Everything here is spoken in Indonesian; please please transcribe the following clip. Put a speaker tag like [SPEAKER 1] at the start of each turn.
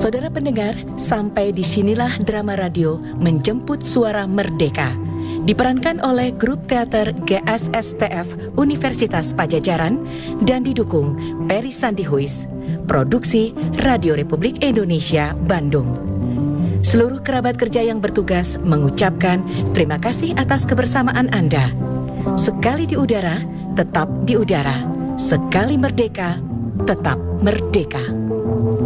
[SPEAKER 1] Saudara pendengar, sampai disinilah drama radio Menjemput Suara Merdeka, diperankan oleh grup teater GSSTF Universitas Padjadjaran dan didukung Peri Sandihuis. Produksi Radio Republik Indonesia, Bandung. Seluruh kerabat kerja yang bertugas mengucapkan terima kasih atas kebersamaan Anda. Sekali di udara, tetap di udara. Sekali merdeka, tetap merdeka.